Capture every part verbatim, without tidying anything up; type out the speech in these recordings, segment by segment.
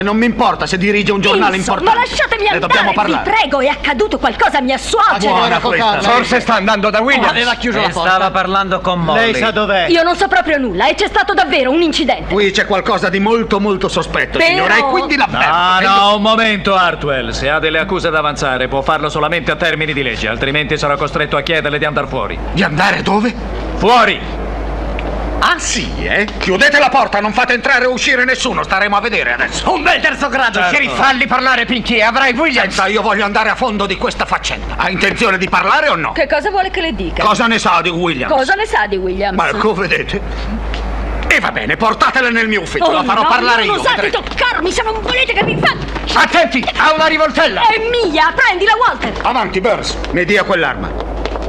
Non mi importa se dirige un giornale Insomma, importante. lasciatemi Ne andare, dobbiamo parlare. vi prego, è accaduto qualcosa a mia suocera. Buona questa. Forse sta andando da Williams. Aveva chiuso la E porta. stava parlando con Molly. Lei sa dov'è? Io non so proprio nulla e c'è stato davvero un incidente. Qui c'è qualcosa di molto molto sospetto, Però- signora, e quindi l'avverto. Ah, E- no, un momento, Hartwell. Se ha delle accuse da avanzare, può farlo solamente a termini di legge, altrimenti sarà costretto a chiederle di andare fuori. Di andare dove? Fuori! Ah sì, eh? Chiudete la porta, non fate entrare o uscire nessuno, staremo a vedere adesso. Un bel terzo grado, Certo. sheriff, falli parlare Pinky, avrai Williams. Senza, io voglio andare a fondo di questa faccenda. Ha intenzione di parlare o no? Che cosa vuole che le dica? Cosa ne sa di Williams? Cosa ne sa di Williams? Marco, vedete? E va bene, portatela nel mio ufficio, Oh, la farò no, parlare non io. osate vedrete. toccarmi se non volete che vi fa... Attenti, ha una rivoltella. È mia, prendila, Walter. Avanti, Burns, mi dia quell'arma.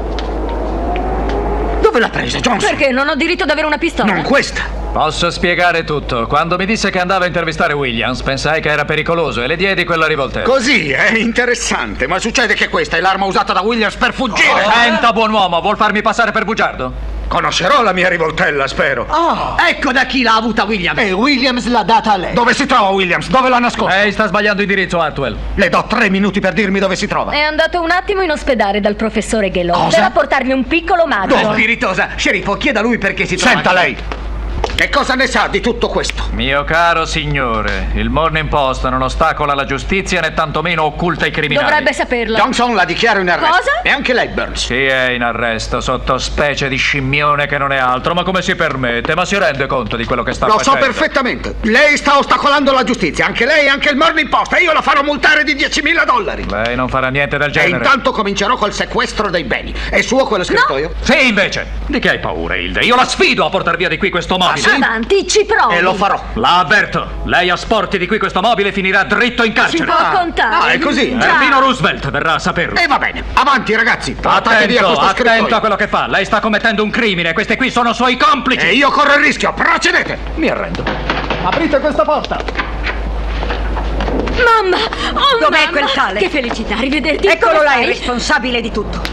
Dove l'ha presa, Johnson? Perché non ho diritto ad avere una pistola? Non questa. Posso spiegare tutto. Quando mi disse che andava a intervistare Williams, pensai che era pericoloso e le diedi quella rivoltella. Così, è interessante, ma succede che questa è l'arma usata da Williams per fuggire. Senta, buon uomo, vuol farmi passare per bugiardo? Conoscerò la mia rivoltella, spero. Oh, ecco da chi l'ha avuta Williams. E Williams l'ha data a lei. Dove si trova Williams? Dove l'ha nascosta? Lei sta sbagliando indirizzo, Hartwell. Le do tre minuti per dirmi dove si trova. È andato un attimo in ospedale dal professore Ghelò Cosa? per apportargli un piccolo mago. Spiritosa, sceriffo, chieda a lui perché si trova. Senta lei. Che cosa ne sa di tutto questo? Mio caro signore, il Morning Post non ostacola la giustizia né tantomeno occulta i criminali. Dovrebbe saperlo. Johnson la dichiaro in arresto. Cosa? E anche lei, Burns. Sì, è in arresto, sotto specie di scimmione che non è altro. Ma come si permette? Ma si rende conto di quello che sta Lo so facendo? perfettamente. Lei sta ostacolando la giustizia. Anche lei e anche il Morning Post. E io la farò multare di diecimila dollari. Lei non farà niente del E genere. intanto comincerò col sequestro dei beni. È suo quello scrittoio? Sì, invece. Di che hai paura, Hilde? Io la sfido a portar via di qui questo mobile. Avanti, ci provi. E lo farò. La avverto. Lei asporti di qui questo mobile e finirà dritto in Si carcere. può contare. Ah, è così, eh? Già. Perfino Roosevelt verrà a saperlo. E va bene. Avanti, ragazzi. Portate via Attento, questo attento scrittoio. a quello che fa. Lei sta commettendo un crimine. Questi qui sono suoi complici. E io corro il rischio. Procedete. Mi arrendo. Aprite questa porta. Mamma! Oh, Dov'è mamma! quel tale? Che felicità, rivederti. Eccolo Come là, stai? il responsabile di tutto.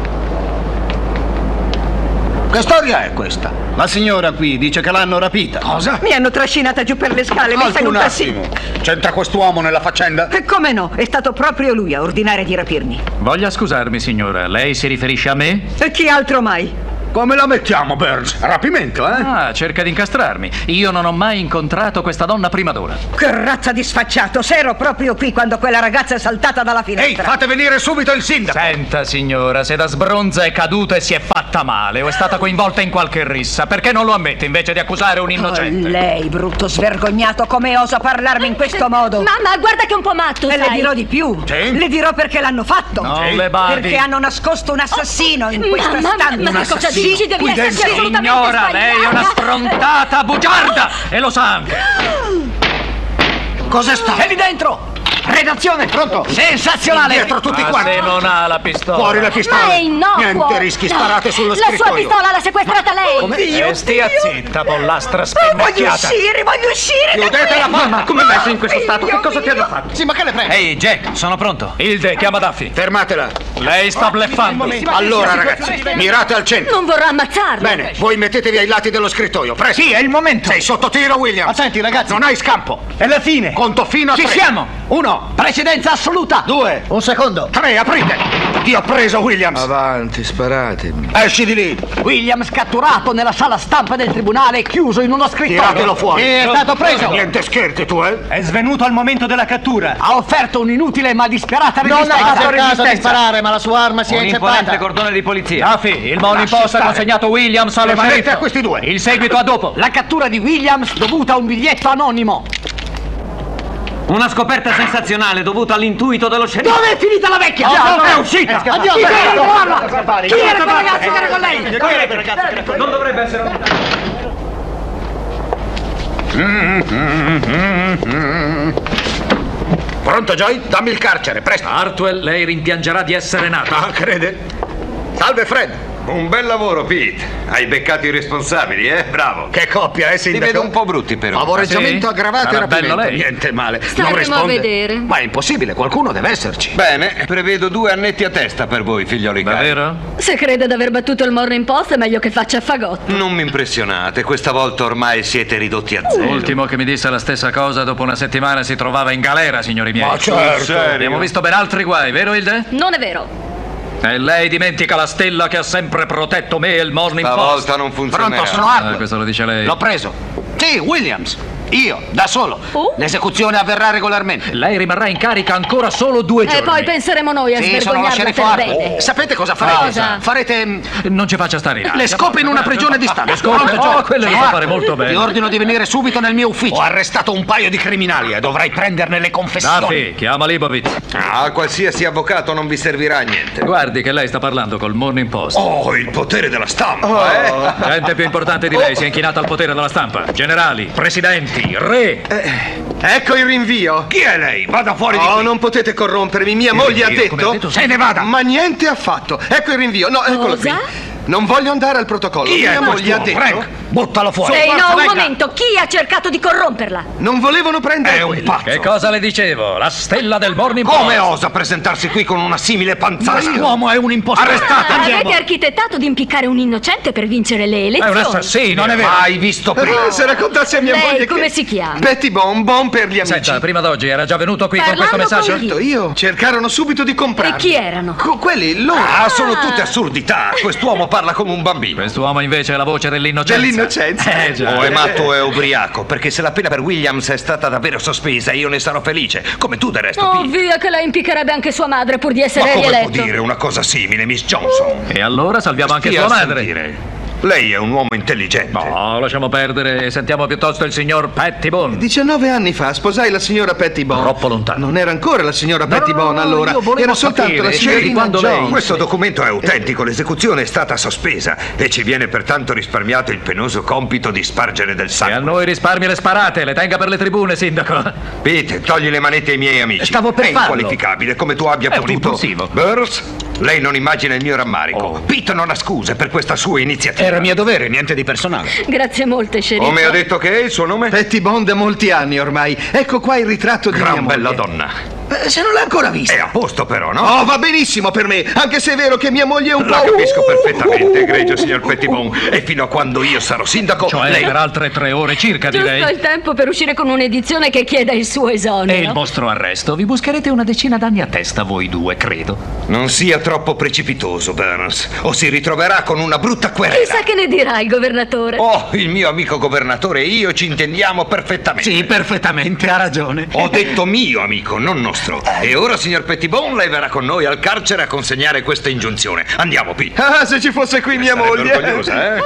Che storia è questa? La signora qui dice che l'hanno rapita. Cosa? Mi hanno trascinata giù per le scale, mi è Alto un venuta sì. attimo. C'entra quest'uomo nella faccenda? E come no? È stato proprio lui a ordinare di rapirmi. Voglia scusarmi, signora. Lei si riferisce a me? E chi altro mai? Come la mettiamo, Burns? Rapimento, eh? Ah, cerca di incastrarmi. Io non ho mai incontrato questa donna prima d'ora. Che razza di sfacciato! Se ero proprio qui quando quella ragazza è saltata dalla Ehi, finestra. fate venire subito il sindaco. Senta, signora, se da sbronza è caduta e si è fatta male o è stata coinvolta in qualche rissa, perché non lo ammette invece di accusare un Oh, innocente? lei, brutto svergognato, come osa parlarmi in questo modo? Mamma, guarda che è un po' matto, E le sai. dirò di più. Sì? Le dirò perché l'hanno fatto. Non Sì, le badi. Perché hanno nascosto un assassino in questa Mamma, stanza. ma, ma che cosa assassino? dici? Devi Qui esserci dentro? assolutamente Signora, lei è una sbagliata. sfrontata bugiarda e lo sa anche. Cos'è stato? È lì dentro! Redazione, pronto? Sensazionale! Dietro tutti Ma quanti. se non ha la pistola. Fuori le pistole. Ma è innocuo. Niente rischi, sparate sullo La sua scrittoio. pistola l'ha sequestrata lei. E stia zitta, pollastra Oh, voglio spennacchiata. uscire, voglio uscire! Chiudete la porta. Come hai messo in questo stato? Che cosa ti hanno fatto? Sì, ma che le prende? Ehi, Jack, sono pronto. Hilde, chiama Duffy. Fermatela. Lei sta bleffando. Allora, ragazzi, mirate al centro. Non vorrà ammazzarlo. Bene, voi mettetevi ai lati dello scrittoio. Presto. Sì, è il momento! Sei sotto tiro, Williams. Attenti, ragazzi. Non hai scampo. È la fine! Conto fino a Ci tre. siamo! Uno, Precedenza assoluta! due, Un secondo. tre, aprite. Ti ho preso, Williams. Avanti, sparatemi. Esci di lì. Williams catturato nella sala stampa del tribunale e chiuso in uno scrittoio. Tiratelo fuori. È stato preso! Niente scherzi, tu, eh? È svenuto al momento della cattura. Ha offerto un'inutile ma disperata Non resistenza. ha cercato di sparare, ma la sua arma si è Un imponente inceppata. cordone di polizia. Duffy, il Morning Lasci Post ha stare. consegnato Williams allo Rimanete sceriffo. a questi due. Il seguito a dopo. La cattura di Williams dovuta a un biglietto anonimo. Una scoperta sensazionale dovuta all'intuito dello sceriffo. Dove è finita la vecchia? no, è no. uscita! È Chi scappata. era a trovarla? Guardate, Chi era quel guardate. ragazzo che era con lei? Non dovrebbe essere Pronto, Joy? Dammi il carcere, presto. Hartwell, lei rimpiangerà di essere nato. Ah, crede? Salve, Fred. Un bel lavoro, Pete. Hai beccato i responsabili, eh? Bravo. Che coppia, eh, Ti sindaco? vedo un po' brutti, però. Favoreggiamento Ah, sì? aggravato e Sarà bello rapimento. lei. Niente male. Staremo non risponde. a vedere. Ma è impossibile, qualcuno deve esserci. Bene, prevedo due annetti a testa per voi, figlioli cari. Davvero? Se crede di aver battuto il Morning Post è meglio che faccia fagotto. Non mi impressionate, questa volta ormai siete ridotti a zero. L'ultimo che mi disse la stessa cosa dopo una settimana si trovava in galera, signori miei. Ma certo. Sul serio? Abbiamo visto ben altri guai, vero Hilde? Non è vero. E lei dimentica la stella che ha sempre protetto me e il Morning Post. Stavolta non funzionerà. Pronto, sono Ah, Harper. questo lo dice lei. L'ho preso. Sì, Williams. Io, da solo. Oh? L'esecuzione avverrà regolarmente. Lei rimarrà in carica ancora solo due giorni. E poi penseremo noi a Sì, sono lo svergognarla sceriffo per Harper. bene. Sapete cosa farete? Cosa? Farete mm, Non ci faccia stare in aria. le scope in una prigione di Stato. Le scope? Pronto, Oh, Joe? quelle le Sono può fare Harper. molto bene. Ti ordino di venire subito nel mio ufficio. Ho arrestato un paio di criminali e dovrai prenderne le confessioni. Daffy, chiama Leibovitz. Ah, qualsiasi avvocato non vi servirà a niente. Guardi che lei sta parlando col Morning Post. Oh, il potere della stampa, eh? Gente più importante di lei si è inchinata al potere della stampa. Generali, presidenti, re. Ecco il rinvio. Chi è lei? Vada fuori di Oh, qui. non potete corrompermi. Mia moglie ha rinvio, come detto... ha detto, se ne vada. Ma niente affatto. Ecco il rinvio. No, eccolo qui. Cosa? Non voglio andare al protocollo. Chi è Mia moglie ha quest'uomo? detto... Frank, buttalo fuori. Ehi, no, un venga. momento. Chi ha cercato di corromperla? Non volevano prendere È un quello. pazzo. Che cosa le dicevo? La stella del Morning Post. Come osa presentarsi qui con una simile panzasca? Quest'uomo è un impostore. Arrestate, Ah, andiamo. avete architettato di impiccare un innocente per vincere le È elezioni. un assassino. Non è vero. Mai visto prima. Eh, se raccontassi a mia Lei moglie come che... si chiama? Betty Bon, Bon per gli amici. Senta, prima d'oggi era già venuto qui con questo Parlando messaggio? con Certo, io. Cercarono subito di comprarmi. E chi erano? Co- quelli, loro. Ah, sono tutte assurdità. Quest'uomo parla come un bambino. Quest'uomo invece è la voce dell'innocenza. Dell'innocenza. Eh già. O è matto o è ubriaco, perché se la pena per Williams è stata davvero sospesa, io ne sarò felice, come tu del resto, Oh, Pete. via, che lei impiccherebbe anche sua madre pur di Ma essere come può rieletto. dire una cosa simile, Miss Johnson? E allora salviamo anche Stia sua a madre. sentire. Lei è un uomo intelligente. No, lasciamo perdere e sentiamo piuttosto il signor Pettibone. diciannove anni fa sposai la signora Pettibone. Troppo lontano. Non era ancora la signora Pettibone allora. io volevo Era soltanto sapere la se signorina quando lei- Jones. Questo documento è autentico, l'esecuzione è stata sospesa e ci viene pertanto risparmiato il penoso compito di spargere del E a sangue. noi risparmi le sparate, le tenga per le tribune, sindaco. Pete, togli le manette ai miei amici. Stavo per È farlo. inqualificabile come tu abbia È un potuto. impulsivo. Burns, lei non immagina il mio rammarico. Pete non ha scuse per questa sua iniziativa. Era mio dovere, niente di personale. Grazie molte, sceriffo. Come ha detto che è il suo nome? Pettibone da molti anni ormai. Ecco qua il ritratto di mia Gran moglie. bella donna. Eh, se non l'ha ancora vista. È a posto però, no? Oh, va benissimo per me, anche se è vero che mia moglie è un La po'... capisco perfettamente, egregio signor Pettibone. E fino a quando io sarò sindaco, Cioè lei... per altre tre ore circa, Giusto direi. il tempo per uscire con un'edizione che chieda il suo esonero. E il vostro arresto? Vi buscherete una decina d'anni a testa, voi due, credo. Non sia troppo precipitoso, Burns, o si ritroverà con una brutta querela. Chissà che ne dirà il governatore. Oh, il mio amico governatore e io ci intendiamo perfettamente. Sì, perfettamente, ha ragione. Ho detto mio amico, non nostro. E ora, signor Pettibone, lei verrà con noi al carcere a consegnare questa ingiunzione. Andiamo, Pete. Ah, se ci fosse qui mia Sarebbe moglie... orgogliosa, eh?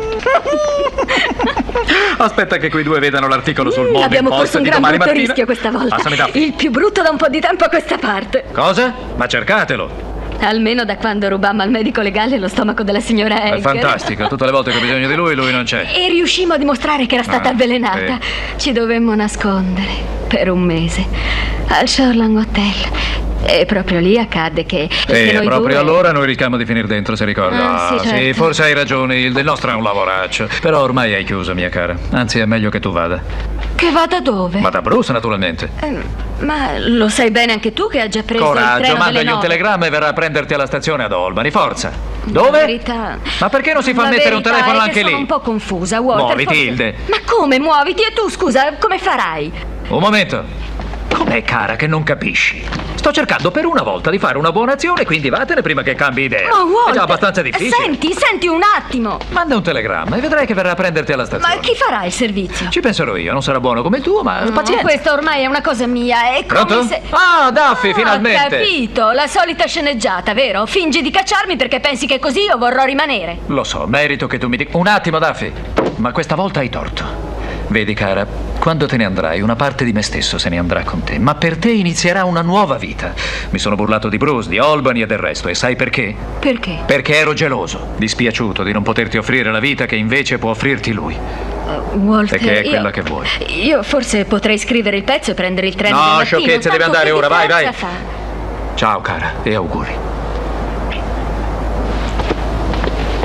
Aspetta che quei due vedano l'articolo sul Morning Abbiamo Post corso un di gran domani brutto mattina. rischio questa volta. Passami da. Il più brutto da un po' di tempo a questa parte. Cosa? Ma cercatelo. Almeno da quando rubammo al medico legale lo stomaco della signora È Elker. fantastico, tutte le volte che ho bisogno di lui, lui non c'è. E riuscimmo a dimostrare che era stata Ah, avvelenata. Ci dovemmo nascondere per un mese al Shoreland Hotel. E proprio lì accadde che, che E noi proprio due... allora noi rischiamo di finire dentro, se ricorda. Ah, sì, certo. forse hai ragione, il del nostro è un lavoraccio. Però ormai hai chiuso, mia cara. Anzi, è meglio che tu vada. Che vada dove? Ma da Bruce, naturalmente. Eh, ma lo sai bene anche tu che ha già preso il Coraggio, treno delle mandagli un nove. telegramma e verrà a prenderti alla stazione ad Albany, forza. La Dove? verità... Ma perché non si fa La mettere un verità telefono è che anche sono lì? un po' confusa, Walter. Muoviti, forse- Hilde. Ma come muoviti? E tu, scusa, come farai? Un momento. Com'è, cara, che non capisci? Sto cercando per una volta di fare una buona azione, quindi vattene prima che cambi idea. Oh, Walter! È già abbastanza difficile. Senti, senti un attimo. Manda un telegramma e vedrai che verrà a prenderti alla stazione. Ma chi farà il servizio? Ci penserò io, non sarà buono come il tuo, ma Mm, pazienza. Questa ormai è una cosa mia, è come Pronto? se... Ah, Daffy, Ah, finalmente. Ho capito, la solita sceneggiata, vero? Fingi di cacciarmi perché pensi che così io vorrò rimanere. Lo so, merito che tu mi dica... Un attimo, Daffy. Ma questa volta hai torto. Vedi, cara, quando te ne andrai, una parte di me stesso se ne andrà con te. Ma per te inizierà una nuova vita. Mi sono burlato di Bruce, di Albany e del resto. E sai perché? Perché? Perché ero geloso, dispiaciuto di non poterti offrire la vita che invece può offrirti lui. Uh, Walter, Perché è io- quella che vuoi. Io forse potrei scrivere il pezzo e prendere il treno No, del mattino. sciocchezze, devi tanto andare che ora, vai, differenza vai. fa? Ciao, cara, e auguri.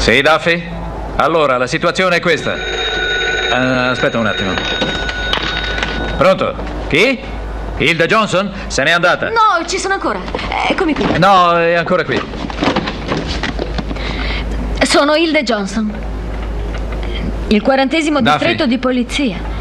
Sì, Duffy? Allora, la situazione è questa. Uh, aspetta un attimo. Pronto? Chi? Hilda Johnson? Se n'è andata? No, ci sono ancora. Eccomi qui. No, è ancora qui. Sono Hilda Johnson. Il quarantesimo Duffy. distretto di polizia.